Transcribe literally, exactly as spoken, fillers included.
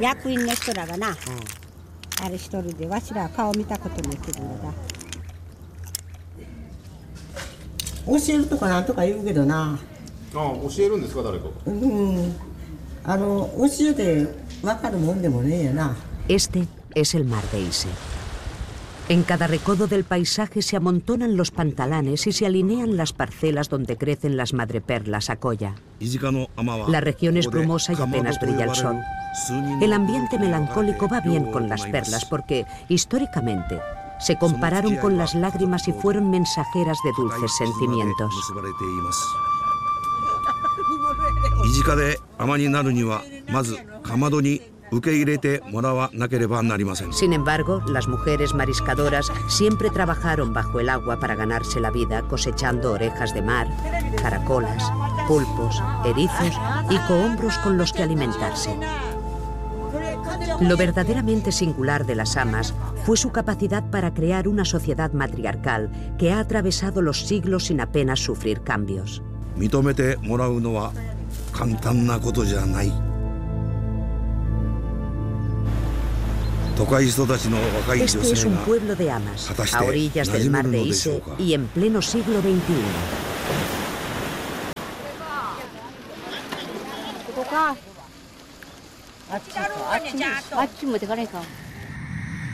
役員の人らがな、うん、あれ一人でわしら顔見たことないけどな。 教えるとかなんとか言うけどな。 ああ、教えるんですか、誰か。 うん、あの教えて分かるもんでもねえやな。 Este es el mar de Ise. En cada recodo del paisaje se amontonan los pantalanes y se alinean las parcelas donde crecen las madreperlas acoya. La región es brumosa y apenas brilla el sol. El ambiente melancólico va bien con las perlas porque, históricamente, se compararon con las lágrimas y fueron mensajeras de dulces sentimientos. Sin embargo, las mujeres mariscadoras siempre trabajaron bajo el agua para ganarse la vida cosechando orejas de mar, caracolas, pulpos, erizos y cohombros con los que alimentarse. Lo verdaderamente singular de las amas fue su capacidad para crear una sociedad matriarcal que ha atravesado los siglos sin apenas sufrir cambios. Este es un pueblo de amas, a orillas del mar de Ise y en pleno siglo veintiuno. 아침부터 가니까